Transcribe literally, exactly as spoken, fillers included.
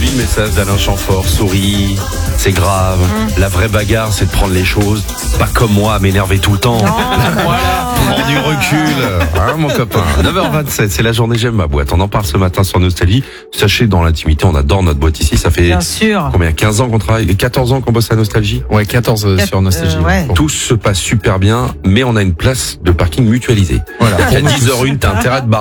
Nostalgie, le message d'Alain Chamfort, souris, c'est grave. Mmh. La vraie bagarre, c'est de prendre les choses, pas comme moi, à m'énerver tout le temps. Voilà, prends du recul, hein, mon copain. neuf heures vingt-sept, c'est la journée J'aime ma boîte. On en parle ce matin sur Nostalgie. Sachez, dans l'intimité, on adore notre boîte ici. Ça fait Bien sûr. combien, quinze ans qu'on travaille, quatorze ans qu'on bosse à Nostalgie? Ouais, quatorze euh, sur Nostalgie. Euh, ouais. Bon. Tout se passe super bien, mais on a une place de parking mutualisée. Voilà. À dix heures une, t'as intérêt à te barrer.